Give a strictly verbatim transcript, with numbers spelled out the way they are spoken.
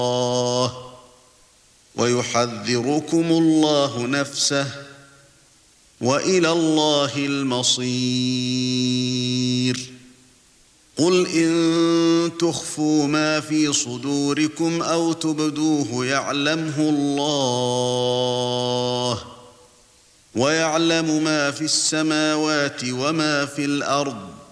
ويحذركم الله نفسه وإلى الله المصير قل إن تخفوا ما في صدوركم أو تبدوه يعلمه الله ويعلم ما في السماوات وما في الأرض